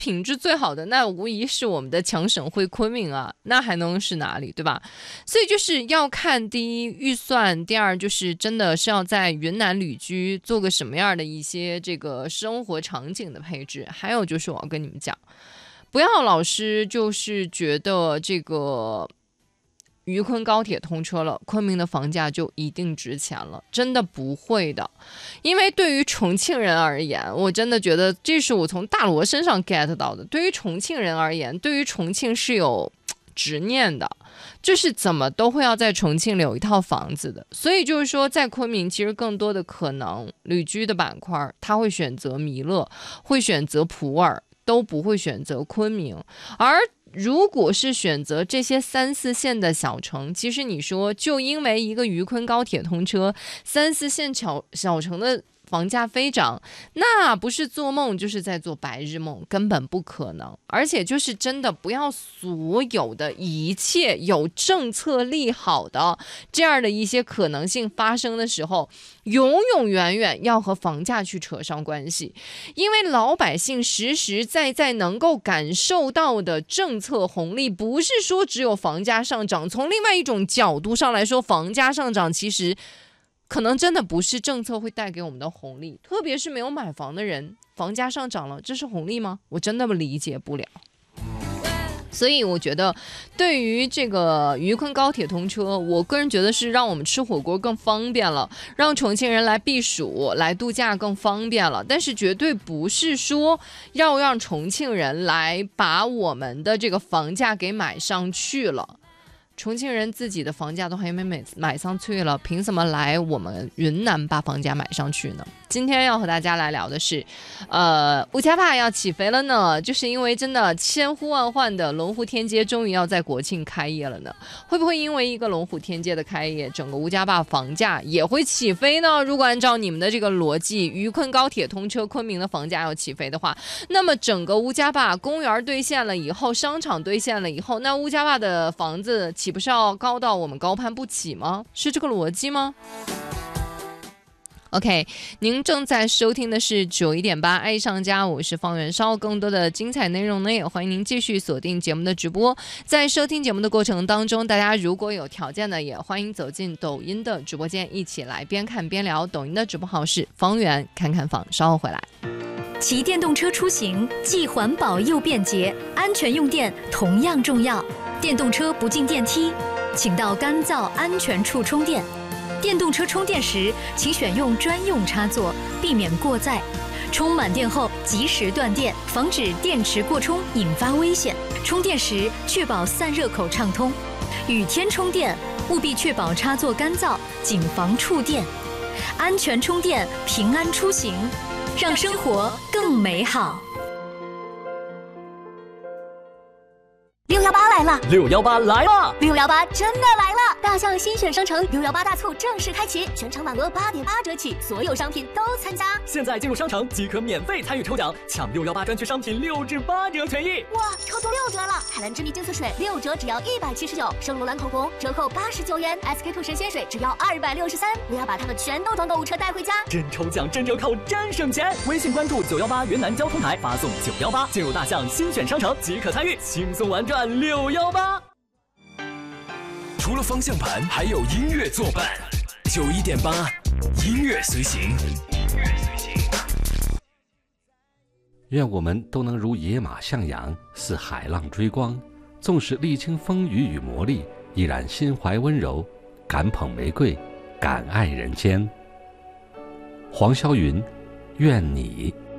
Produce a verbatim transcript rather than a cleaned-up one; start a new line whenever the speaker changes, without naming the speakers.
品质最好的那无疑是我们的强省会昆明啊，那还能是哪里，对吧？所以就是要看第一预算，第二就是真的是要在云南旅居做个什么样的一些这个生活场景的配置，还有就是我要跟你们讲，不要老是就是觉得这个渝昆高铁通车了，昆明的房价就一定值钱了，真的不会的。因为对于重庆人而言，我真的觉得这是我从大罗身上 get 到的，对于重庆人而言，对于重庆是有执念的，就是怎么都会要在重庆有一套房子的。所以就是说在昆明其实更多的可能旅居的板块他会选择弥勒，会选择普洱，都不会选择昆明。而如果是选择这些三四线的小城，其实你说就因为一个渝昆高铁通车，三四线小小城的房价飞涨，那不是做梦就是在做白日梦，根本不可能。而且就是真的不要所有的一切有政策利好的这样的一些可能性发生的时候，永永远远要和房价去扯上关系。因为老百姓实实在在能够感受到的政策红利，不是说只有房价上涨，从另外一种角度上来说，房价上涨其实可能真的不是政策会带给我们的红利，特别是没有买房的人，房价上涨了，这是红利吗？我真的理解不了。所以我觉得对于这个渝昆高铁通车，我个人觉得是让我们吃火锅更方便了，让重庆人来避暑来度假更方便了，但是绝对不是说要让重庆人来把我们的这个房价给买上去了。重庆人自己的房价都还没买买上去了，凭什么来我们云南把房价买上去呢？今天要和大家来聊的是，呃，乌家坝要起飞了呢，就是因为真的千呼万唤的龙湖天街终于要在国庆开业了呢。会不会因为一个龙湖天街的开业，整个乌家坝房价也会起飞呢？如果按照你们的这个逻辑，渝昆高铁通车，昆明的房价要起飞的话，那么整个乌家坝公园兑现了以后，商场兑现了以后，那乌家坝的房子岂不是要高到我们高攀不起吗？是这个逻辑吗？OK， 您正在收听的是九一点八爱上家，我是方圆。稍后更多的精彩内容呢，也欢迎您继续锁定节目的直播。在收听节目的过程当中，大家如果有条件的，也欢迎走进抖音的直播间，一起来边看边聊。抖音的直播号是方圆看看房，稍后回来。
骑电动车出行既环保又便捷，安全用电同样重要。电动车不进电梯，请到干燥安全处充电。电动车充电时，请选用专用插座，避免过载。充满电后及时断电，防止电池过充引发危险。充电时确保散热口畅通。雨天充电务必确保插座干燥，谨防触电。安全充电，平安出行，让生活更美好。
六幺八来了！
六幺八来了！
六幺八真的来了！大象新选商城六幺八大促正式开启，全场满额八点八折起，所有商品都参加。
现在进入商城即可免费参与抽奖，抢六幺八专区商品六至八折权益！
哇，超出六折了！海蓝之谜净色水六折只要一百七十九，圣罗兰口红折扣八十九元 ，S K two 神仙水只要二百六十三。我要把它们全都装购物车带回家。
真抽奖，真折扣，真省钱！微信关注九幺八云南交通台，发送九幺八进入大象新选商城即可参与，轻松玩转六幺八。
除了方向盘，还有音乐作伴。九一点八，音乐随行。
愿我们都能如野马向阳，似海浪追光，纵使历经风雨与磨砺，依然心怀温柔，敢捧玫瑰，敢爱人间。黄霄云，愿你。